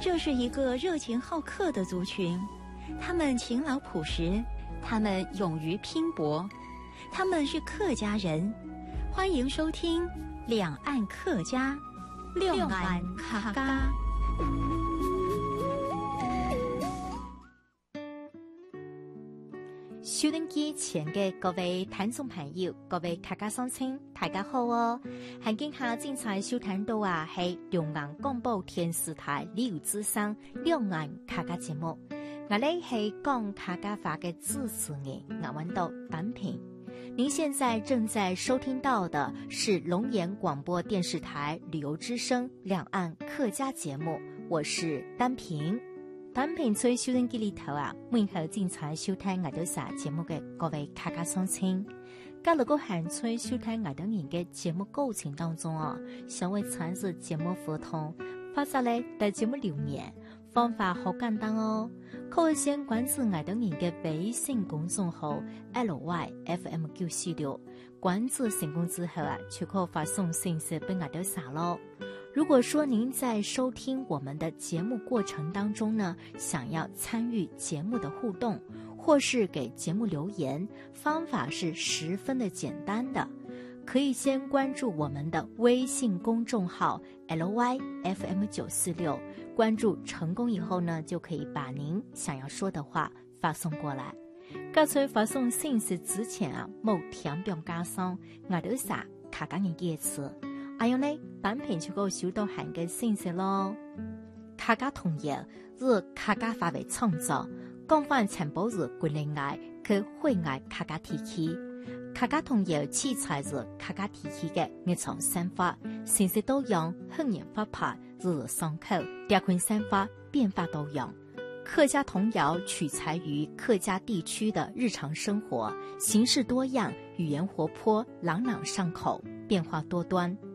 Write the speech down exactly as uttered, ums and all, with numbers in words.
这是一个热情好客的族群，他们勤劳朴实，他们勇于拼搏，他们是客家人。欢迎收听两岸客家，两岸客家。 收音機前嘅各位聽眾朋友，各位客家鄉親，大家好哦！環境下精彩收聽到啊，係兩岸廣播電視台李之聲兩岸客家節目。我哋係講客家話嘅主持人，我揾到單平。您現在正在收聽到的是龍岩廣播電視台旅遊之聲兩岸客家節目，我是單平。單平在收音機裏頭啊，每後精彩收聽我哋啥節目嘅各位客家鄉親。咁如果係在收聽我哋人嘅節目過程當中啊，想為參與節目互動，發出嚟對節目留言，方法好簡單哦，可以先關注我哋人嘅微信公眾號 L Y F M 九四六，關注成功之後啊，就可以發送信息俾我哋啥咯。如果說您在收聽我們的節目過程當中呢，想要參與節目的互動，或是給節目留言，方法是十分的簡單的。可以先關注我們的微信公眾號 L Y F M 九四六，關注成功以後呢，就可以把您想要說的話發送過來。剛才發送信息之前啊，冇填表加上我哋啥客家人嘅詞。還有呢，單品就夠收到函嘅信息咯。客家童謠是客家話為創作，廣泛傳播是國內外及會外客家地區。客家童謠器材是客家地區嘅日常生活，信息多樣，很難發派，日日上口，地區生活變化多樣。客家童謠取材於客家地區的日常生活，形式多樣，語言活潑，朗朗上口，變化多端。